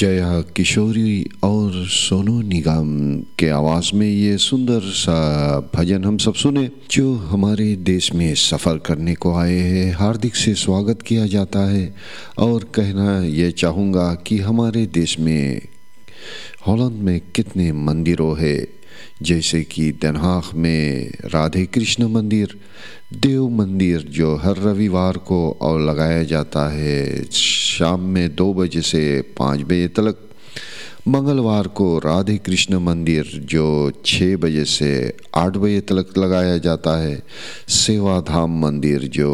जया किशोरी और सोनू निगम के आवाज़ में ये सुंदर सा भजन हम सब सुने। जो हमारे देश में सफ़र करने को आए हैं हार्दिक से स्वागत किया जाता है। और कहना ये चाहूँगा कि हमारे देश में हॉलैंड में कितने मंदिरों है, जैसे कि den Haag में राधे कृष्ण मंदिर, देव मंदिर जो हर रविवार को और लगाया जाता है शाम में 2 बजे से 5 बजे तक। मंगलवार को राधे कृष्ण मंदिर जो 6 बजे से 8 बजे तक लगाया जाता है। सेवाधाम मंदिर जो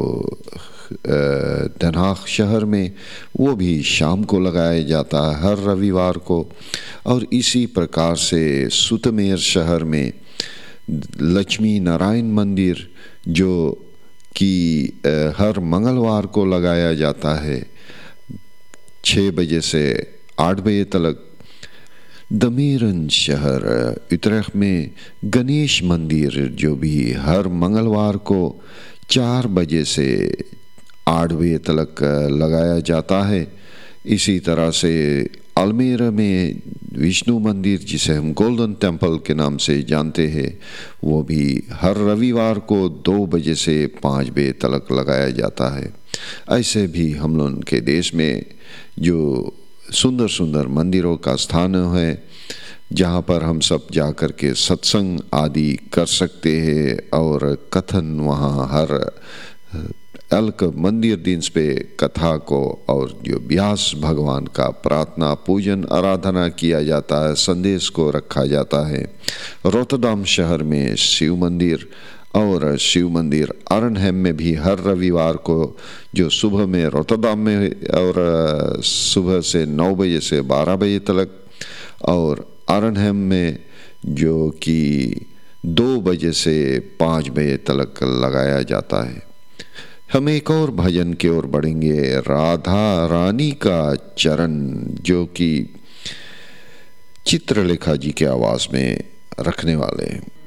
den Haag शहर में, वो भी शाम को लगाया जाता है हर रविवार को। और इसी प्रकार से सुतमेर शहर में लक्ष्मी नारायण मंदिर जो कि हर मंगलवार को लगाया जाता है 6 बजे से 8 बजे तक। दमेरन शहर उत्तराखंड में गणेश मंदिर जो भी हर मंगलवार को 4 बजे से 8 बजे तक लगाया जाता है। इसी तरह से अल्मेरा में विष्णु मंदिर जिसे हम गोल्डन टेम्पल के नाम से जानते हैं, वो भी हर रविवार को 2 बजे से 5 बजे तक लगाया जाता है। ऐसे भी हम लोग के देश में जो सुंदर सुंदर मंदिरों का स्थान है जहाँ पर हम सब जा कर के सत्संग आदि कर सकते हैं। और कथन वहाँ हर अलग मंदिर दिन पे कथा को और जो व्यास भगवान का प्रार्थना पूजन आराधना किया जाता है, संदेश को रखा जाता है। रोटरडम शहर में शिव मंदिर और शिव मंदिर आर्नहेम में भी हर रविवार को जो सुबह में रोटरडम में और सुबह से 9 बजे से 12 बजे तक, और आर्नहेम में जो कि 2 बजे से 5 बजे तक लगाया जाता है। हम एक और भजन की ओर बढ़ेंगे, राधा रानी का चरण, जो कि चित्रलेखा जी के आवाज़ में रखने वाले हैं।